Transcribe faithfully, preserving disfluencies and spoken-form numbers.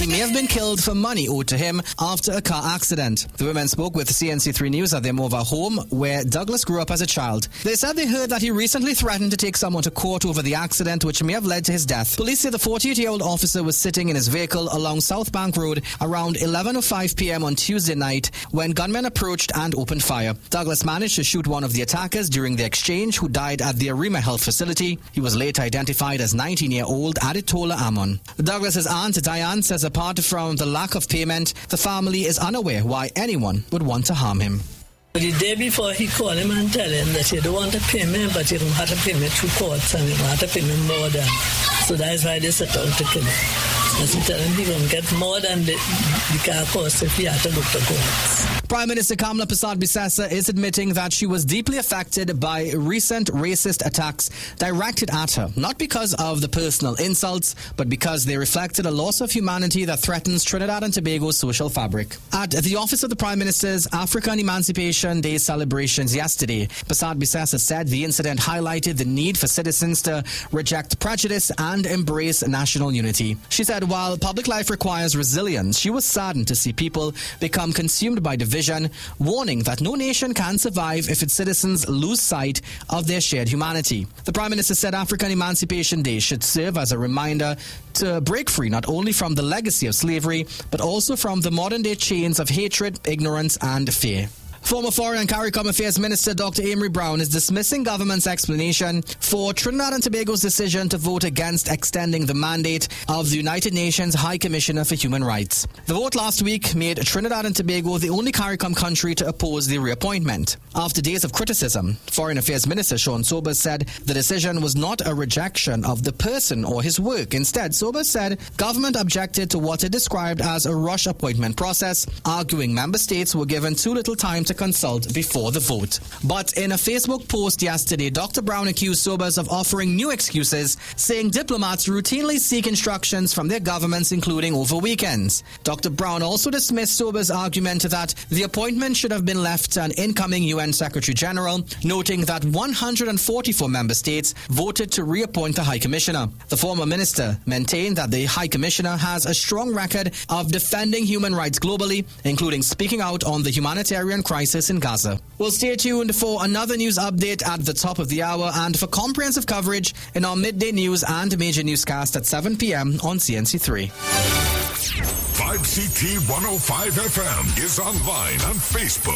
he may have been killed for money owed to him after a car accident. The women spoke with C N C three News at their Morva home, where Douglas grew up as a child. They said they heard that he recently threatened to take someone to court over the accident, which may have led to his death. Police say the forty-eight-year-old officer was sitting in his vehicle along South Bank Road around eleven oh five p.m. on Tuesday night when gunmen approached and opened fire. Douglas managed to shoot one of the attackers during the exchange, who died at the Arima Health facility. He was later identified as nineteen-year-old Aditola Amon. Douglas's aunt Diane says apart from the lack of payment, the family is unaware why anyone would want to harm him. The day before, he called him and tell him that he don't want to pay me, but he don't have to pay me through courts and he don't have to pay me more than. So that's why they set out to kill him. As he tell him he won't get more than the, the car cost if he had to look to courts. Prime Minister Kamala Persad-Bissessar is admitting that she was deeply affected by recent racist attacks directed at her, not because of the personal insults, but because they reflected a loss of humanity that threatens Trinidad and Tobago's social fabric. At the office of the Prime Minister's African Emancipation Day celebrations yesterday, Persad-Bissessar said the incident highlighted the need for citizens to reject prejudice and embrace national unity. She said while public life requires resilience, she was saddened to see people become consumed by division, warning that no nation can survive if its citizens lose sight of their shared humanity. The Prime Minister said African Emancipation Day should serve as a reminder to break free not only from the legacy of slavery, but also from the modern-day chains of hatred, ignorance, and fear. Former Foreign and CARICOM Affairs Minister Doctor Amory Brown is dismissing government's explanation for Trinidad and Tobago's decision to vote against extending the mandate of the United Nations High Commissioner for Human Rights. The vote last week made Trinidad and Tobago the only CARICOM country to oppose the reappointment. After days of criticism, Foreign Affairs Minister Sean Sobers said the decision was not a rejection of the person or his work. Instead, Sobers said government objected to what it described as a rush appointment process, arguing member states were given too little time to consult before the vote. But in a Facebook post yesterday, Doctor Brown accused Sobers of offering new excuses, saying diplomats routinely seek instructions from their governments, including over weekends. Doctor Brown also dismissed Sobers' argument that the appointment should have been left to an incoming U N Secretary General, noting that one hundred forty-four member states voted to reappoint the High Commissioner. The former minister maintained that the High Commissioner has a strong record of defending human rights globally, including speaking out on the humanitarian crisis in Gaza. Well, stay tuned for another news update at the top of the hour and for comprehensive coverage in our midday news and major newscast at seven p.m. on C N C three. five C T one oh five F M is online on Facebook.